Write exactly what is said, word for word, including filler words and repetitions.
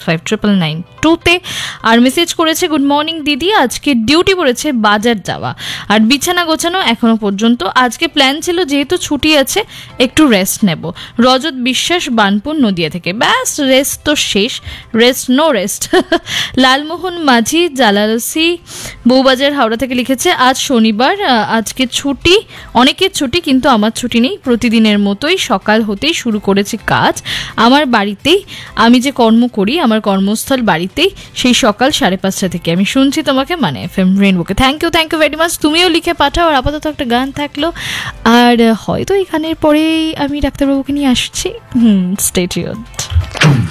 Five triple nine টুতে। আর message করেছে, good morning দিদি, আজকে ডিউটি পড়েছে বাজার যাওয়া আর বিছানা গোছানো এখনো পর্যন্ত। আজকে প্ল্যান ছিল যেহেতু ছুটি আছে একটু রেস্ট নেব। রজত বিশ্বাস, বানপুর, নদিয়া থেকে। ব্যাস, রেস্ট তো শেষ, রেস্ট নো রেস্ট। লালমোহন মাঝি জালালসি বউবাজার হাওড়া থেকে লিখেছে, আজ শনিবার, আজকে ছুটি, অনেকের ছুটি কিন্তু আমার ছুটি নেই। প্রতিদিনের মতোই সকাল হতেই শুরু করেছি কাজ আমার বাড়িতেই। আমি যে কর্ম করি আমার কর্মস্থল বাড়িতেই, সেই সকাল সাড়ে পাঁচটা থেকে আমি শুনছি তোমাকে, মানে F M রেইনবোকে। Thank you thank you very much. তুমিও লিখে পাঠাও। আর আপাতত একটা গান থাকলো, আর হয়তো এই গানের পরেই আমি ডাক্তারবাবুকে নিয়ে আসছি। হুম, স্টে টিউনড।